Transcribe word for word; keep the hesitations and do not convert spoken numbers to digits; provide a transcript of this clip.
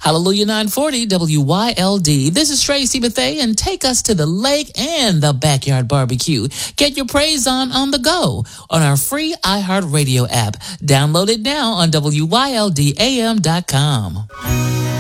Hallelujah nine forty W Y L D. This is Tracy Bethea, and take us to the lake and the backyard barbecue. Get your praise on on the go on our free iHeartRadio app. Download it now on W Y L D A M dot com.